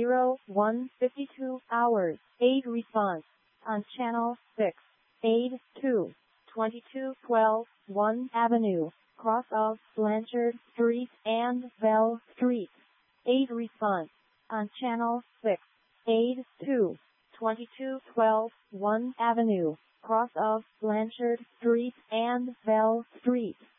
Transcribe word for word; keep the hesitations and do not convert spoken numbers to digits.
zero one fifty-two hours. Aid response on channel six. Aid two. twenty-two twelve one Avenue, cross of Blanchard Street and Bell Street. Aid response on channel six. Aid two. twenty-two twelve one Avenue, cross of Blanchard Street and Bell Street.